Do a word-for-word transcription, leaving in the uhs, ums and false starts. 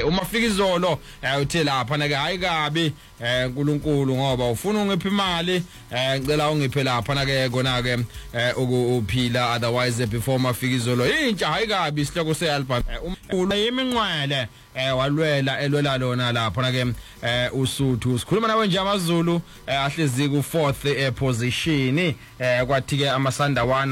ke uma fika izolo uthe lapha na ke hayi kabi eh uNkulunkulu ngoba ufuna ungiphe imali eh ngicela ungiphe lapha na ke kona ke ukuphila otherwise before mafika izolo intsha hayi kabi isihloko sealbum umkhulu yeminqwele eh walwela elwela lona lapha na ke eh uSuthu sikhuluma nawe nje amaZulu ahlezi ku fourth position eh kwathi ke amasandawana